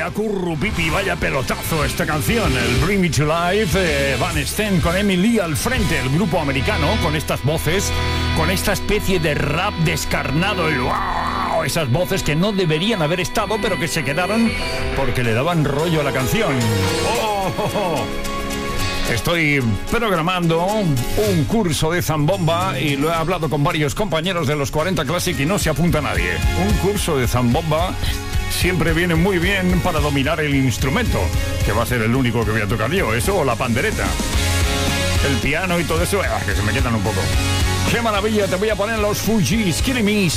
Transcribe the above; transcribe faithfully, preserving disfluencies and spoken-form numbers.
vaya currupipi, vaya pelotazo esta canción. El Bring Me to Life, eh, Van Steen con Emily al frente, el grupo americano, con estas voces, con esta especie de rap descarnado, el wow, esas voces que no deberían haber estado, pero que se quedaron porque le daban rollo a la canción. Oh, oh, oh. Estoy programando un curso de zambomba y lo he hablado con varios compañeros de los cuarenta Classic y no se apunta nadie. Un curso de zambomba siempre viene muy bien para dominar el instrumento, que va a ser el único que voy a tocar yo, eso o la pandereta. El piano y todo eso, eh, que se me quedan un poco. ¡Qué maravilla! Te voy a poner los Fugees, Killing Me